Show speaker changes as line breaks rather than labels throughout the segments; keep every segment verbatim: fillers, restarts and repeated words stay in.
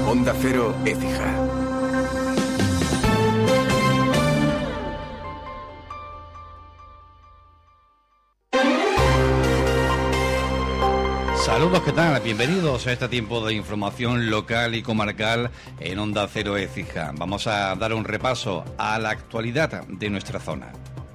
Onda Cero Écija.
Saludos, ¿qué tal? Bienvenidos a este tiempo de información local y comarcal en Onda Cero Écija. Vamos a dar un repaso a la actualidad de nuestra zona.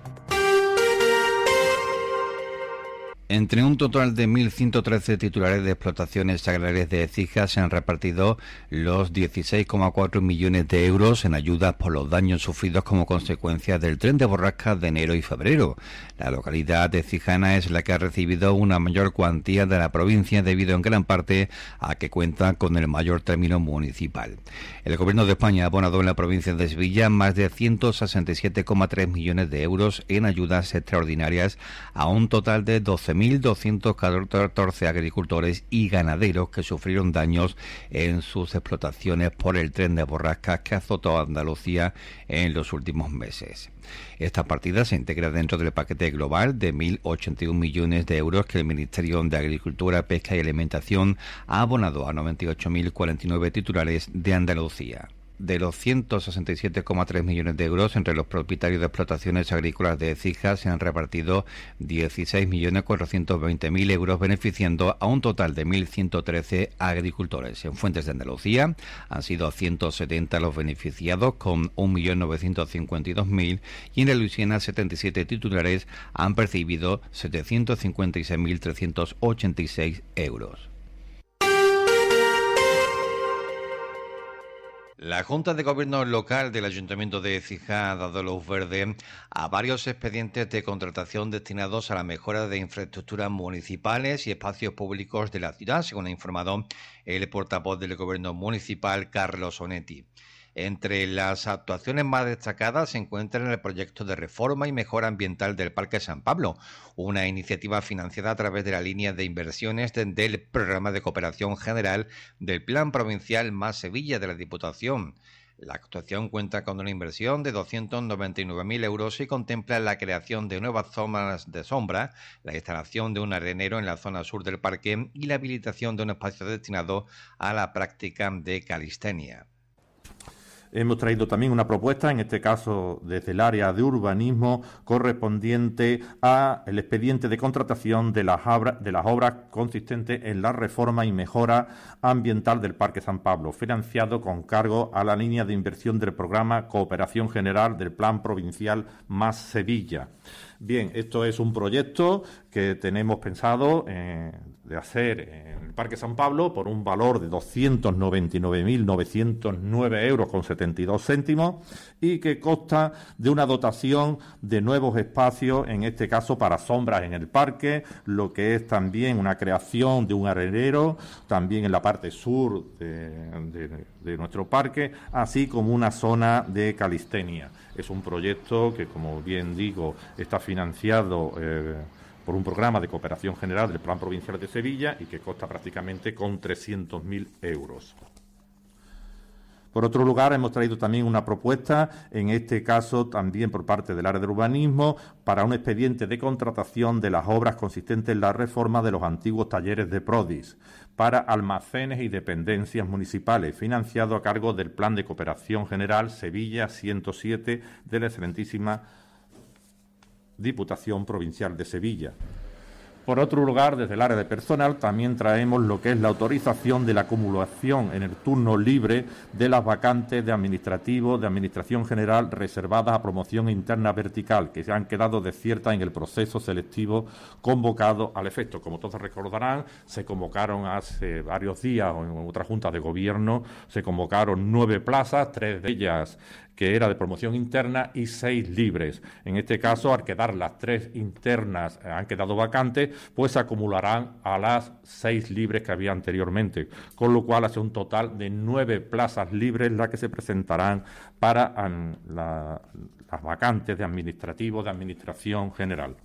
Entre un total de mil ciento trece titulares de explotaciones agrarias de Écija se han repartido los dieciséis coma cuatro millones de euros en ayudas por los daños sufridos como consecuencia del tren de borrascas de enero y febrero. La localidad écijana es la que ha recibido una mayor cuantía de la provincia debido en gran parte a que cuenta con el mayor término municipal. El Gobierno de España ha abonado en la provincia de Sevilla más de ciento sesenta y siete coma tres millones de euros en ayudas extraordinarias a un total de doce mil doscientos catorce agricultores y ganaderos que sufrieron daños en sus explotaciones por el tren de borrascas que azotó a Andalucía en los últimos meses. Esta partida se integra dentro del paquete global de mil ochenta y un millones de euros que el Ministerio de Agricultura, Pesca y Alimentación ha abonado a noventa y ocho mil cuarenta y nueve titulares de Andalucía. De los ciento sesenta y siete coma tres millones de euros entre los propietarios de explotaciones agrícolas de Écija se han repartido dieciséis millones cuatrocientos veinte mil euros, beneficiando a un total de mil ciento trece agricultores. En Fuentes de Andalucía han sido ciento setenta los beneficiados con un millón novecientos cincuenta y dos mil y en la Luisiana setenta y siete titulares han percibido setecientos cincuenta y seis mil trescientos ochenta y seis euros. La Junta de Gobierno Local del Ayuntamiento de Écija ha dado luz verde a varios expedientes de contratación destinados a la mejora de infraestructuras municipales y espacios públicos de la ciudad, según ha informado el portavoz del Gobierno Municipal, Carlos Onetti. Entre las actuaciones más destacadas se encuentran el proyecto de reforma y mejora ambiental del Parque San Pablo, una iniciativa financiada a través de la línea de inversiones de, del Programa de Cooperación General del Plan Provincial Más Sevilla de la Diputación. La actuación cuenta con una inversión de doscientos noventa y nueve mil euros y contempla la creación de nuevas zonas de sombra, la instalación de un arenero en la zona sur del parque y la habilitación de un espacio destinado a la práctica de calistenia.
Hemos traído también una propuesta, en este caso desde el área de urbanismo, correspondiente al expediente de contratación de las, obras, de las obras consistentes en la reforma y mejora ambiental del Parque San Pablo, financiado con cargo a la línea de inversión del programa Cooperación General del Plan Provincial Más Sevilla. Bien, esto es un proyecto que tenemos pensado eh, de hacer en el Parque San Pablo por un valor de doscientos noventa y nueve mil novecientos nueve euros con setenta y dos céntimos y que consta de una dotación de nuevos espacios, en este caso para sombras en el parque, lo que es también una creación de un arenero, también en la parte sur de, de, de nuestro parque, así como una zona de calistenia. Es un proyecto que, como bien digo, está financiado eh, por un programa de cooperación general del Plan Provincial de Sevilla y que consta prácticamente con trescientos mil euros. Por otro lugar, hemos traído también una propuesta, en este caso también por parte del área de urbanismo, para un expediente de contratación de las obras consistentes en la reforma de los antiguos talleres de Prodis para almacenes y dependencias municipales, financiado a cargo del Plan de Cooperación General Sevilla ciento siete de la excelentísima Diputación Provincial de Sevilla. Por otro lugar, desde el área de personal también traemos lo que es la autorización de la acumulación en el turno libre de las vacantes de administrativo, de administración general reservadas a promoción interna vertical, que se han quedado desiertas en el proceso selectivo convocado al efecto. Como todos recordarán, se convocaron hace varios días en otra junta de gobierno, se convocaron nueve plazas, tres de ellas que era de promoción interna y seis libres. En este caso, al quedar las tres internas eh, han quedado vacantes, pues se acumularán a las seis libres que había anteriormente, con lo cual hace un total de nueve plazas libres las que se presentarán para um, la, las vacantes de administrativo, de administración general.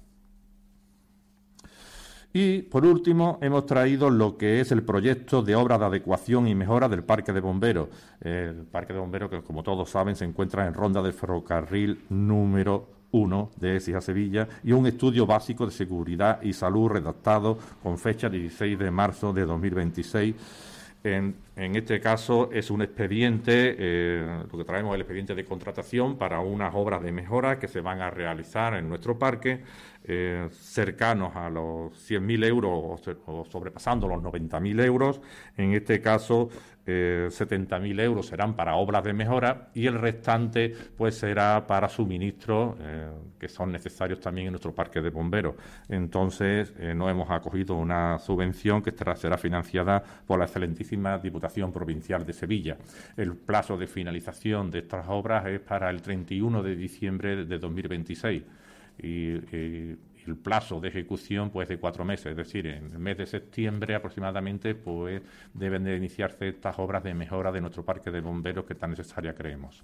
Y, por último, hemos traído lo que es el proyecto de obra de adecuación y mejora del Parque de Bomberos. El Parque de Bomberos, que como todos saben, se encuentra en Ronda del Ferrocarril número uno de Écija Sevilla, y un estudio básico de seguridad y salud redactado con fecha dieciséis de marzo de dos mil veintiséis, En, en este caso es un expediente, eh, lo que traemos es el expediente de contratación para unas obras de mejora que se van a realizar en nuestro parque, eh, cercanos a los cien mil euros o, o sobrepasando los noventa mil euros. En este caso, eh, setenta mil euros serán para obras de mejora y el restante pues será para suministros eh, que son necesarios también en nuestro parque de bomberos. Entonces, eh, nos hemos acogido una subvención que estará, será financiada por la excelentísima Diputación Provincial de Sevilla. El plazo de finalización de estas obras es para el treinta y uno de diciembre de dos mil veintiséis y, y el plazo de ejecución pues de cuatro meses, es decir, en el mes de septiembre aproximadamente pues deben de iniciarse estas obras de mejora de nuestro parque de bomberos que tan necesaria creemos.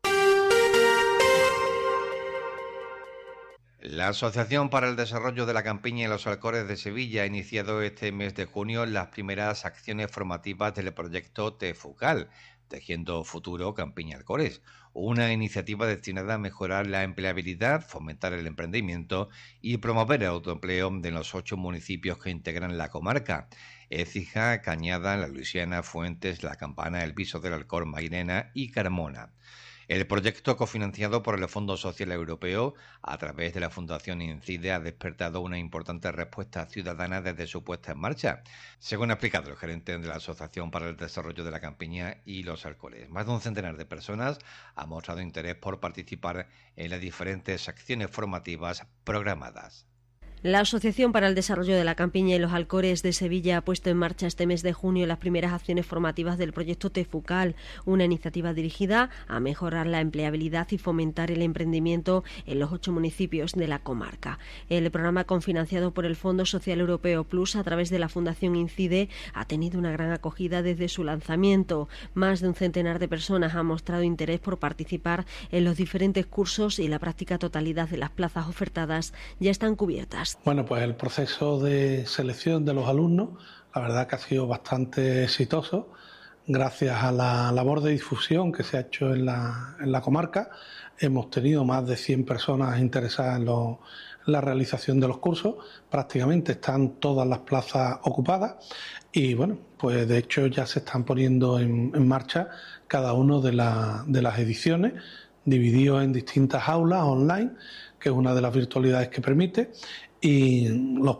La Asociación para el Desarrollo de la Campiña y los Alcores de Sevilla ha iniciado este mes de junio las primeras acciones formativas del proyecto TEFUCAL, Tejiendo Futuro Campiña Alcores, una iniciativa destinada a mejorar la empleabilidad, fomentar el emprendimiento y promover el autoempleo de los ocho municipios que integran la comarca: Écija, Cañada, La Luisiana, Fuentes, La Campana, El Viso del Alcor, Mairena y Carmona. El proyecto, cofinanciado por el Fondo Social Europeo a través de la Fundación INCIDE, ha despertado una importante respuesta ciudadana desde su puesta en marcha, según ha explicado el gerente de la Asociación para el Desarrollo de la Campiña y los Alcores. Más de un centenar de personas han mostrado interés por participar en las diferentes acciones formativas programadas.
La Asociación para el Desarrollo de la Campiña y los Alcores de Sevilla ha puesto en marcha este mes de junio las primeras acciones formativas del proyecto TEFUCAL, una iniciativa dirigida a mejorar la empleabilidad y fomentar el emprendimiento en los ocho municipios de la comarca. El programa, confinanciado por el Fondo Social Europeo Plus a través de la Fundación INCIDE, ha tenido una gran acogida desde su lanzamiento. Más de un centenar de personas han mostrado interés por participar en los diferentes cursos y la práctica totalidad de las plazas ofertadas ya están cubiertas.
Bueno, pues el proceso de selección de los alumnos, la verdad que ha sido bastante exitoso, gracias a la labor de difusión que se ha hecho en la, en la comarca. Hemos tenido más de cien personas interesadas en, lo, en la realización de los cursos, prácticamente están todas las plazas ocupadas y bueno, pues de hecho ya se están poniendo en, en marcha cada una de, la, de las ediciones, divididos en distintas aulas online, que es una de las virtualidades que permite. Y los,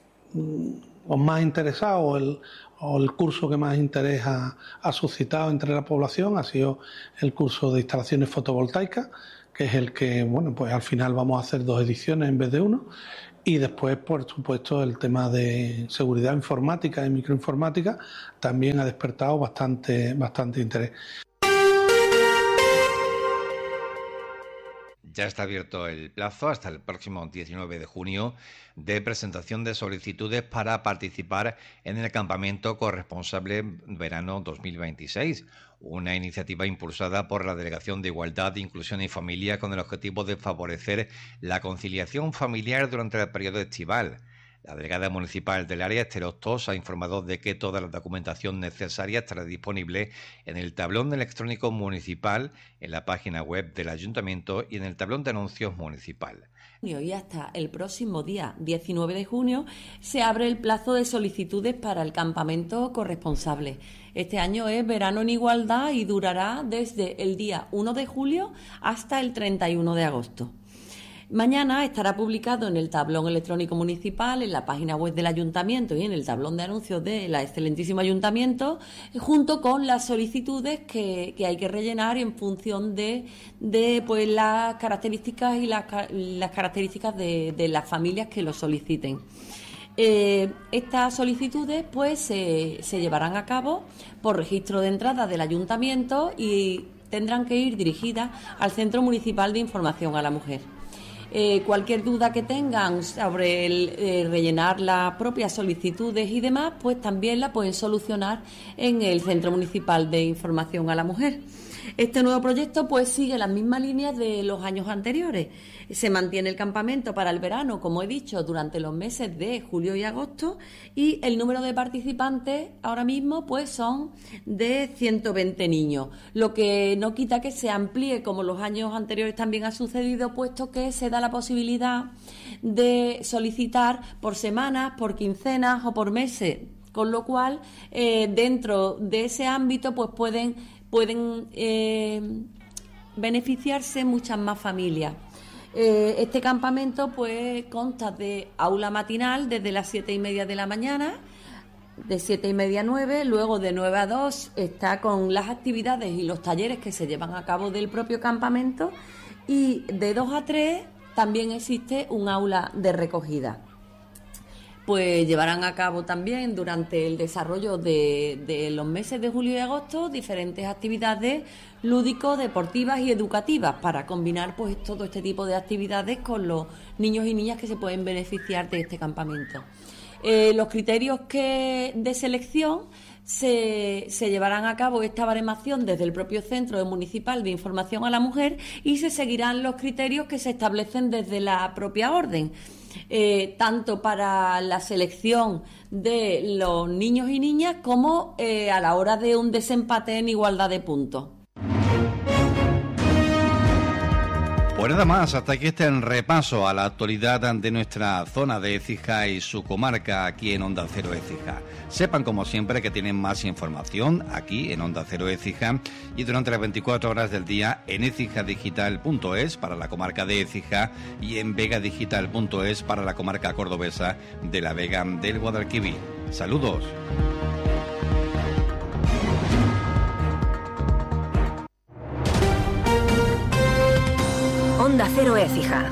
los más interesados o el, o el curso que más interés ha, ha suscitado entre la población ha sido el curso de instalaciones fotovoltaicas, que es el que, bueno, pues al final vamos a hacer dos ediciones en vez de uno. Y después, por supuesto, el tema de seguridad informática y microinformática también ha despertado bastante, bastante interés.
Ya está abierto el plazo hasta el próximo diecinueve de junio de presentación de solicitudes para participar en el campamento corresponsable verano dos mil veintiséis, una iniciativa impulsada por la Delegación de Igualdad, Inclusión y Familia con el objetivo de favorecer la conciliación familiar durante el periodo estival. La delegada municipal del área, Esther Hostos, ha informado de que toda la documentación necesaria estará disponible en el tablón electrónico municipal, en la página web del ayuntamiento y en el tablón de anuncios municipal.
Y hasta el próximo día diecinueve de junio se abre el plazo de solicitudes para el campamento corresponsable. Este año es Verano en Igualdad y durará desde el día uno de julio hasta el treinta y uno de agosto. Mañana estará publicado en el tablón electrónico municipal, en la página web del ayuntamiento y en el tablón de anuncios del excelentísimo ayuntamiento, junto con las solicitudes que, que hay que rellenar en función de, de pues, las características y las, las características de, de las familias que lo soliciten. Eh, estas solicitudes pues se, se llevarán a cabo por registro de entrada del ayuntamiento y tendrán que ir dirigidas al Centro Municipal de Información a la Mujer. Eh, cualquier duda que tengan sobre el, eh, rellenar las propias solicitudes y demás, pues también la pueden solucionar en el Centro Municipal de Información a la Mujer. Este nuevo proyecto pues sigue las mismas líneas de los años anteriores. Se mantiene el campamento para el verano, como he dicho, durante los meses de julio y agosto, y el número de participantes ahora mismo pues son de ciento veinte niños, lo que no quita que se amplíe, como los años anteriores también ha sucedido, puesto que se da la posibilidad de solicitar por semanas, por quincenas o por meses. con lo cual eh, dentro de ese ámbito pues pueden, pueden eh, beneficiarse muchas más familias. Eh, este campamento pues consta de aula matinal desde las siete y media de la mañana, de siete y media a nueve, luego de nueve a dos está con las actividades y los talleres que se llevan a cabo del propio campamento, y de dos a tres también existe un aula de recogida. Pues llevarán a cabo también durante el desarrollo de, de los meses de julio y agosto diferentes actividades lúdicos, deportivas y educativas para combinar pues todo este tipo de actividades con los niños y niñas que se pueden beneficiar de este campamento. Eh, los criterios que de selección se, se llevarán a cabo esta baremación desde el propio Centro Municipal de Información a la Mujer y se seguirán los criterios que se establecen desde la propia orden. Eh, tanto para la selección de los niños y niñas como eh, a la hora de un desempate en igualdad de puntos.
Pues nada más, hasta aquí este repaso a la actualidad de nuestra zona de Écija y su comarca aquí en Onda Cero Écija. Sepan, como siempre, que tienen más información aquí en Onda Cero Écija y durante las veinticuatro horas del día en écija digital punto es para la comarca de Écija y en vega digital punto es para la comarca cordobesa de la Vega del Guadalquivir. Saludos.
Onda Cero Écija.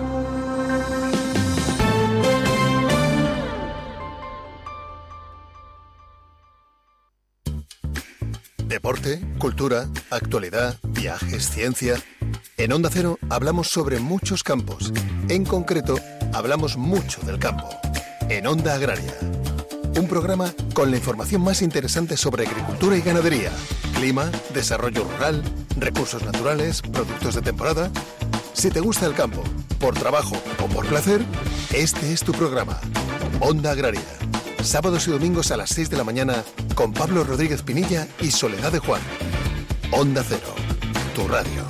Deporte, cultura, actualidad, viajes, ciencia. En Onda Cero hablamos sobre muchos campos. En concreto, hablamos mucho del campo. En Onda Agraria. Un programa con la información más interesante sobre agricultura y ganadería, clima, desarrollo rural, recursos naturales, productos de temporada. Si te gusta el campo, por trabajo o por placer, este es tu programa. Onda Agraria. Sábados y domingos a las seis de la mañana con Pablo Rodríguez Pinilla y Soledad de Juan. Onda Cero, tu radio.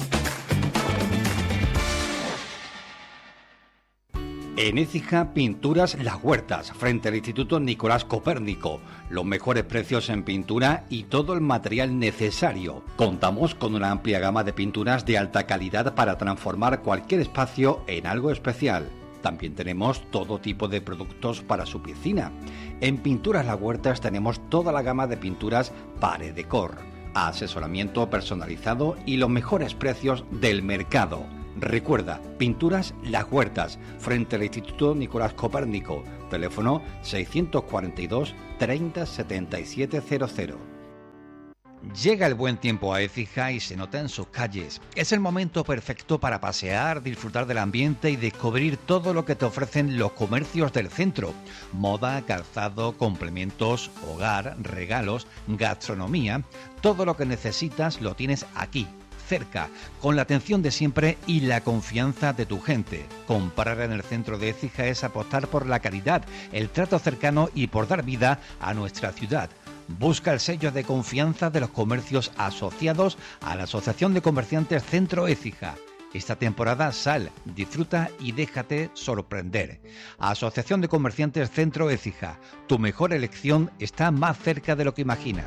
En Écija, Pinturas Las Huertas, frente al Instituto Nicolás Copérnico. Los mejores precios en pintura y todo el material necesario. Contamos con una amplia gama de pinturas de alta calidad para transformar cualquier espacio en algo especial. También tenemos todo tipo de productos para su piscina. En Pinturas Las Huertas tenemos toda la gama de pinturas Pared Decor, asesoramiento personalizado y los mejores precios del mercado. Recuerda, Pinturas Las Huertas, frente al Instituto Nicolás Copérnico, teléfono seiscientos cuarenta y dos treinta setenta y siete cero cero. Llega el buen tiempo a Écija y se nota en sus calles. Es el momento perfecto para pasear, disfrutar del ambiente y descubrir todo lo que te ofrecen los comercios del centro. Moda, calzado, complementos, hogar, regalos, gastronomía. Todo lo que necesitas lo tienes aquí, cerca, con la atención de siempre y la confianza de tu gente. Comprar en el centro de Écija es apostar por la calidad, el trato cercano y por dar vida a nuestra ciudad. Busca el sello de confianza de los comercios asociados a la Asociación de Comerciantes Centro Écija. Esta temporada sal, disfruta y déjate sorprender. Asociación de Comerciantes Centro Écija. Tu mejor elección está más cerca de lo que imaginas.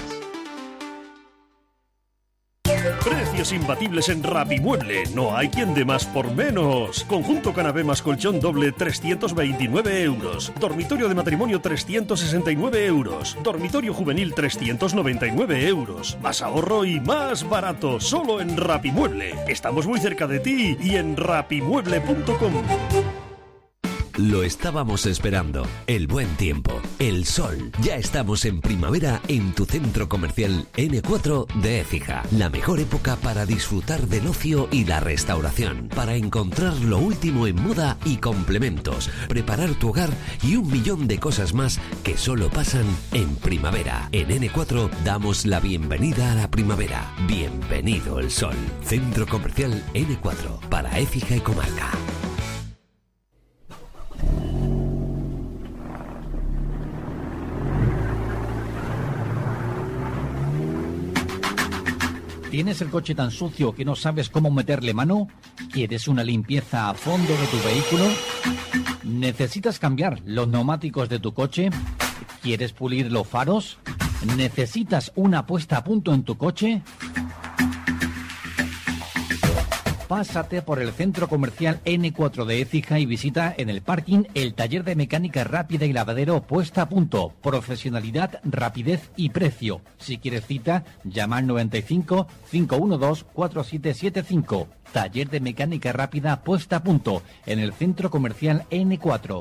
Precios imbatibles en Rapimueble. No hay quien dé más por menos. Conjunto canapé más colchón doble trescientos veintinueve euros. Dormitorio de matrimonio trescientos sesenta y nueve euros. Dormitorio juvenil trescientos noventa y nueve euros. Más ahorro y más barato. Solo en Rapimueble. Estamos muy cerca de ti y en rapimueble punto com.
Lo estábamos esperando. El buen tiempo, el sol. Ya estamos en primavera en tu centro comercial ene cuatro de Écija. La mejor época para disfrutar del ocio y la restauración. Para encontrar lo último en moda y complementos. Preparar tu hogar y un millón de cosas más que solo pasan en primavera. En ene cuatro damos la bienvenida a la primavera. Bienvenido el sol. Centro comercial ene cuatro para Écija y comarca.
¿Tienes el coche tan sucio que no sabes cómo meterle mano? ¿Quieres una limpieza a fondo de tu vehículo? ¿Necesitas cambiar los neumáticos de tu coche? ¿Quieres pulir los faros? ¿Necesitas una puesta a punto en tu coche? Pásate por el centro comercial ene cuatro de Écija y visita en el parking el taller de mecánica rápida y lavadero puesta a punto. Profesionalidad, rapidez y precio. Si quieres cita, llama al noventa y cinco, cinco uno dos, cuatro siete siete cinco. Taller de mecánica rápida puesta a punto en el centro comercial ene cuatro.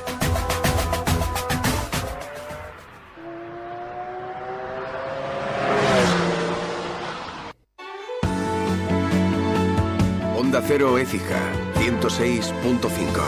Onda Cero Écija, ciento seis punto cinco.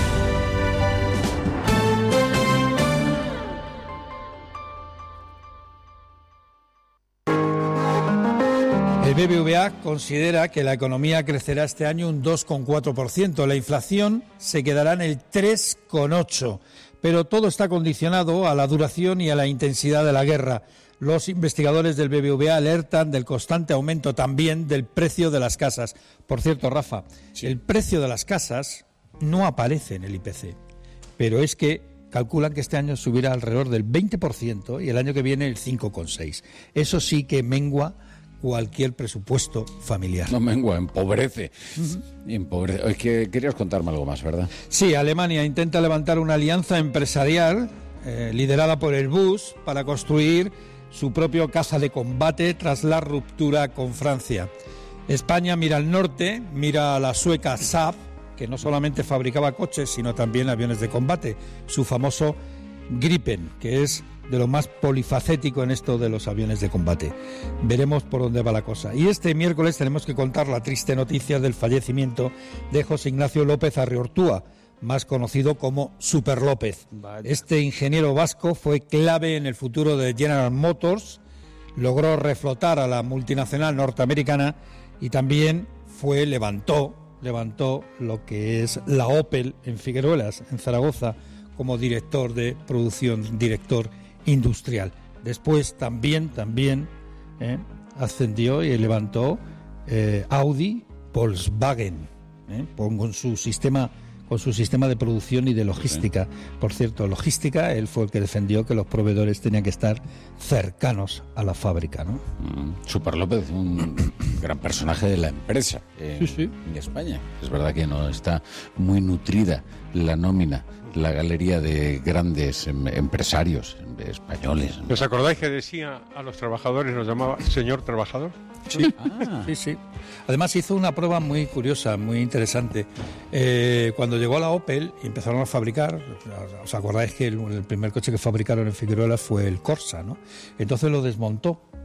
El B B V A considera que la economía crecerá este año un dos coma cuatro por ciento. La inflación se quedará en el tres coma ocho por ciento. Pero todo está condicionado a la duración y a la intensidad de la guerra. Los investigadores del B B V A alertan del constante aumento también del precio de las casas. Por cierto, Rafa, sí. El precio de las casas no aparece en el I P C, pero es que calculan que este año subirá alrededor del veinte por ciento y el año que viene el cinco coma seis por ciento. Eso sí que mengua cualquier presupuesto familiar.
No mengua, empobrece. Uh-huh. empobrece. Es que querías contarme algo más, ¿verdad?
Sí, Alemania intenta levantar una alianza empresarial eh, liderada por el B U S para construir su propio caza de combate tras la ruptura con Francia. España mira al norte, mira a la sueca Saab, que no solamente fabricaba coches, sino también aviones de combate, su famoso Gripen, que es de lo más polifacético en esto de los aviones de combate. Veremos por dónde va la cosa. Y este miércoles tenemos que contar la triste noticia del fallecimiento de José Ignacio López Arriortúa, más conocido como Super López. Vaya. Este ingeniero vasco fue clave en el futuro de General Motors, logró reflotar a la multinacional norteamericana y también fue, levantó, levantó lo que es la Opel en Figueruelas, en Zaragoza, como director de producción, director industrial. Después también, también eh, ascendió y levantó eh, Audi, Volkswagen, eh, con su sistema con su sistema de producción y de logística. Por cierto, logística, él fue el que defendió que los proveedores tenían que estar cercanos a la fábrica, ¿no?
Mm, Super López, un gran personaje de la empresa en, sí, sí. en España. Es verdad que no está muy nutrida la nómina, la galería de grandes em, empresarios españoles.
¿Os acordáis que decía a los trabajadores, nos llamaba señor trabajador?
Sí, ah. sí, sí. Además hizo una prueba muy curiosa, muy interesante. Eh, cuando llegó a la Opel y empezaron a fabricar, ¿os acordáis que el, el primer coche que fabricaron en Figueroa fue el Corsa, ¿no? Entonces lo desmontó